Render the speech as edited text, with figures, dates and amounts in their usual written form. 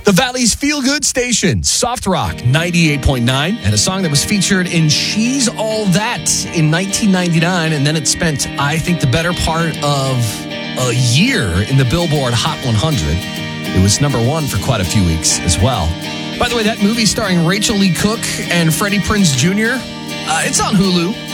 The Valley's feel-good station, Soft Rock 98.9, and a song that was featured in She's All That in 1999, and then it spent, I think, the better part of a year in the Billboard Hot 100. It was number one for quite a few weeks as well. By the way, that movie starring Rachel Lee Cook and Freddie Prinze Jr., it's on Hulu.